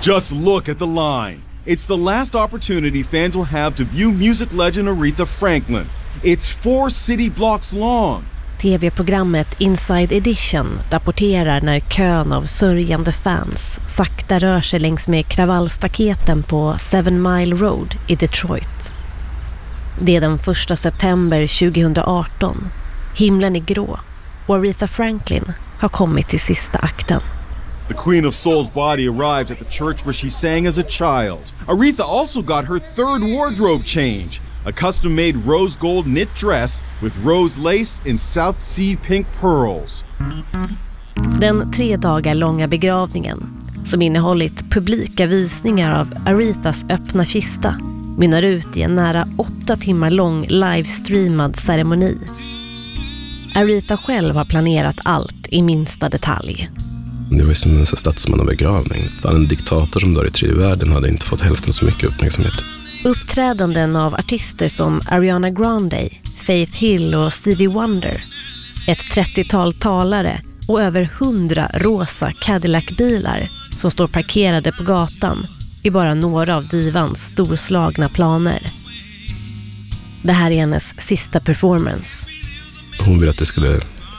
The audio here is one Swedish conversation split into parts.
Just look at the line. It's the last opportunity fans will have to view music legend Aretha Franklin. It's 4 city blocks long. TV-programmet Inside Edition rapporterar när kön av sörjande fans sakta rör sig längs med kravallstaketen på 7 Mile Road i Detroit. Det är den 1 september 2018. Himlen är grå och Aretha Franklin har kommit till sista akten. The Queen of Soul's body arrived at the church where she sang as a child. Aretha also got her 3rd wardrobe change. A custom-made rose gold knit dress with rose lace and South Sea pink pearls. Den 3 dagar långa begravningen, som innehållit publika visningar av Arethas öppna kista, mynnar ut i en nära 8 timmar lång livestreamad ceremoni. Aretha själv har planerat allt i minsta detalj. Det var ju som en statsmannabegravning. En diktator som dör i tredje världen hade inte fått hälften så mycket uppmärksamhet. Uppträdanden av artister som Ariana Grande, Faith Hill och Stevie Wonder. Ett 30-tal talare och över 100 rosa Cadillac-bilar som står parkerade på gatan är bara några av divans storslagna planer. Det här är hennes sista performance. Hon ville att det skulle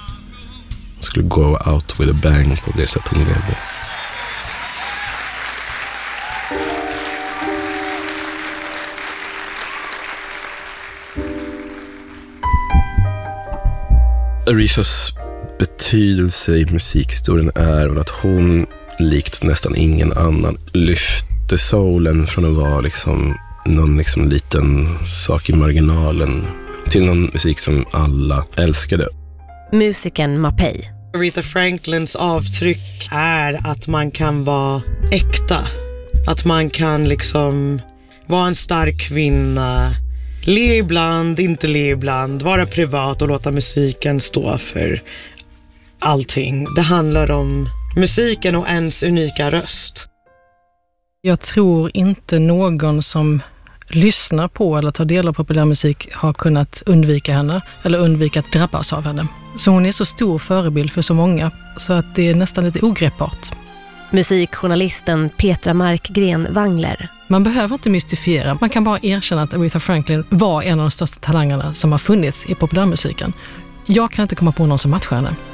go out with a bang på det sätt hon levde. Arethas betydelse i musikhistorien är att hon, likt nästan ingen annan, lyfte soulen från att vara någon liten sak i marginalen till någon musik som alla älskade. Musiken Mapei. Aretha Franklins avtryck är att man kan vara äkta. Att man kan vara en stark kvinna. Le ibland, inte le ibland. Vara privat och låta musiken stå för allting. Det handlar om musiken och ens unika röst. Jag tror inte någon som lyssnar på eller tar del av populärmusik har kunnat undvika henne eller undvika att drabbas av henne. Så hon är så stor förebild för så många så att det är nästan lite ogreppbart. Musikjournalisten Petra Markgren Wangler. Man behöver inte mystifiera, man kan bara erkänna att Aretha Franklin var en av de största talangerna som har funnits i populärmusiken. Jag kan inte komma på någon som matchar henne.